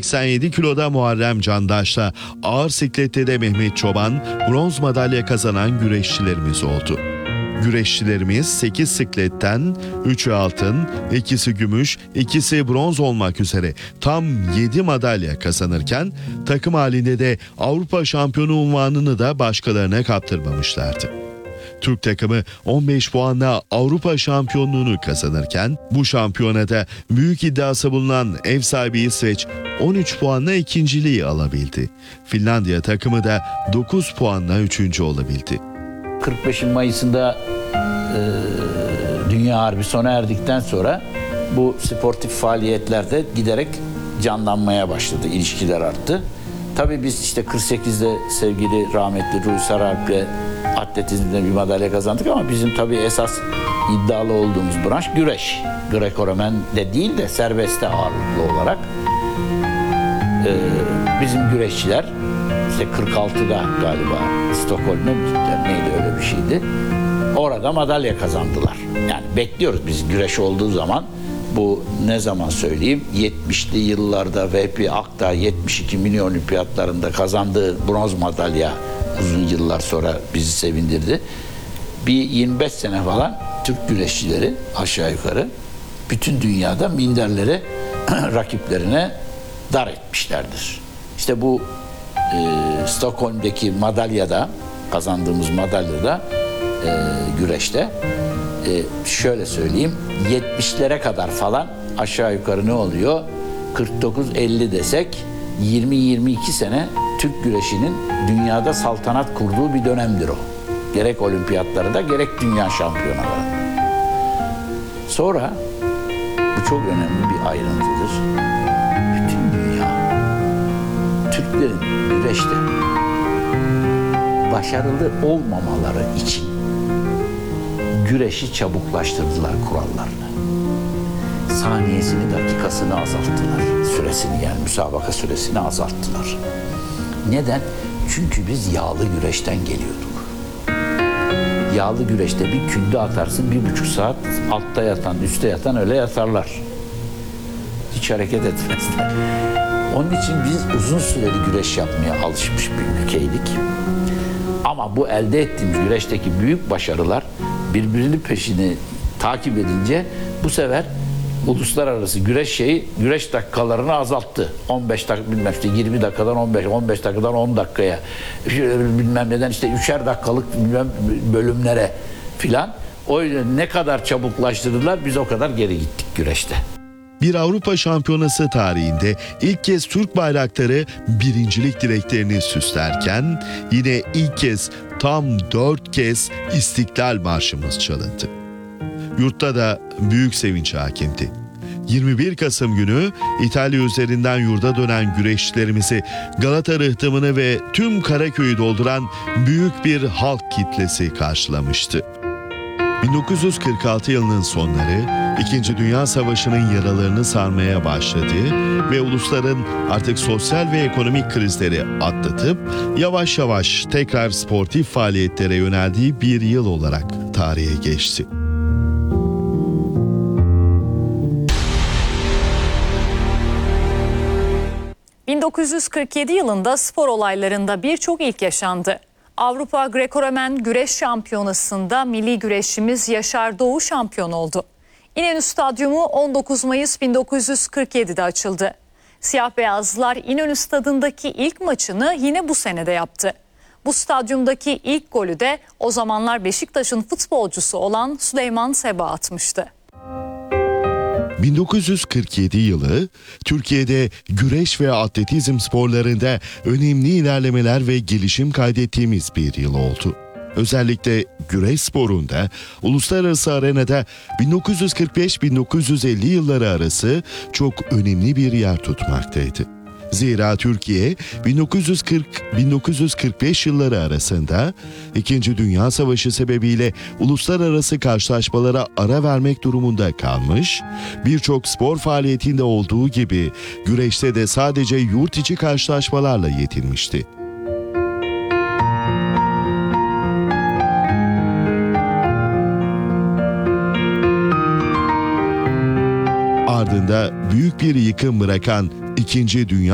87 kiloda Muharrem Candaş'la ağır siklette de Mehmet Çoban bronz madalya kazanan güreşçilerimiz oldu. Güreşçilerimiz 8 sikletten 3'ü altın, 2'si gümüş, 2'si bronz olmak üzere tam 7 madalya kazanırken takım halinde de Avrupa şampiyonu unvanını da başkalarına kaptırmamışlardı. Türk takımı 15 puanla Avrupa şampiyonluğunu kazanırken bu şampiyonada büyük iddiası bulunan ev sahibi İsveç 13 puanla ikinciliği alabildi. Finlandiya takımı da 9 puanla üçüncü olabildi. 45 Mayıs'ında Dünya Harbi sona erdikten sonra bu sportif faaliyetlerde giderek canlanmaya başladı, ilişkiler arttı. Tabii biz işte 48'de sevgili rahmetli Ruhi Sarıalp'le atletizmde bir madalya kazandık ama bizim tabii esas iddialı olduğumuz branş güreş. Greco-Romen de değil de serbestte ağırlıklı olarak. Bizim güreşçiler işte 46'da galiba Stockholm'e mi gittiler neydi öyle bir şeydi. Orada madalya kazandılar. Yani bekliyoruz biz güreş olduğu zaman. Bu ne zaman söyleyeyim 70'li yıllarda Vehbi Akdağ 72 milyon olimpiyatlarında kazandığı bronz madalya uzun yıllar sonra bizi sevindirdi. Bir 25 sene falan Türk güreşçileri aşağı yukarı bütün dünyada minderleri rakiplerine dar etmişlerdir. İşte bu Stockholm'deki madalyada kazandığımız madalyada güreşte şöyle söyleyeyim 70'lere kadar falan aşağı yukarı ne oluyor? 49-50 desek 20-22 sene Türk güreşinin dünyada saltanat kurduğu bir dönemdir o. Gerek olimpiyatlarda gerek dünya şampiyonaları. Sonra bu çok önemli bir ayrıntıdır. Bütün dünya Türklerin güreşte başarılı olmamaları için güreşi çabuklaştırdılar kurallarını. Saniyesini, dakikasını azalttılar. Süresini yani müsabaka süresini azalttılar. Neden? Çünkü biz yağlı güreşten geliyorduk. Yağlı güreşte bir künde atarsın 1,5 saat altta yatan, üstte yatan öyle yatarlar. Hiç hareket etmezler. Onun için biz uzun süreli güreş yapmaya alışmış bir ülkeydik. Ama bu elde ettiğimiz güreşteki büyük başarılar birbirinin peşini takip edince bu sefer uluslararası güreş dakikalarını azalttı. 15 dakika bilmem işte 20 dakikadan 15 dakikadan 10 dakikaya bilmem neden işte 3'er dakikalık bilmem bölümlere filan. O yüzden ne kadar çabuklaştırdılar biz o kadar geri gittik güreşte. Bir Avrupa Şampiyonası tarihinde ilk kez Türk bayrakları birincilik direklerini süslerken yine ilk kez tam 4 kez İstiklal Marşımız çalındı. Yurtta da büyük sevinç hakimdi. 21 Kasım günü İtalya üzerinden yurda dönen güreşçilerimizi Galata rıhtımını ve tüm Karaköy'ü dolduran büyük bir halk kitlesi karşılamıştı. 1946 yılının sonları, İkinci Dünya Savaşı'nın yaralarını sarmaya başladı ve ulusların artık sosyal ve ekonomik krizleri atlatıp yavaş yavaş tekrar sportif faaliyetlere yöneldiği bir yıl olarak tarihe geçti. ...1947 yılında spor olaylarında birçok ilk yaşandı. Avrupa Greco-Romen Güreş Şampiyonası'nda milli güreşçimiz Yaşar Doğu şampiyon oldu. İnönü Stadyumu 19 Mayıs 1947'de açıldı. Siyah beyazlılar İnönü Stadı'ndaki ilk maçını yine bu senede yaptı. Bu stadyumdaki ilk golü de o zamanlar Beşiktaş'ın futbolcusu olan Süleyman Seba atmıştı. 1947 yılı Türkiye'de güreş ve atletizm sporlarında önemli ilerlemeler ve gelişim kaydettiğimiz bir yıl oldu. Özellikle güreş sporunda uluslararası arenada 1945-1950 yılları arası çok önemli bir yer tutmaktaydı. Zira Türkiye 1940-1945 yılları arasında İkinci Dünya Savaşı sebebiyle uluslararası karşılaşmalara ara vermek durumunda kalmış, birçok spor faaliyetinde olduğu gibi güreşte de sadece yurt içi karşılaşmalarla yetinmişti. Ardında büyük bir yıkım bırakan İkinci Dünya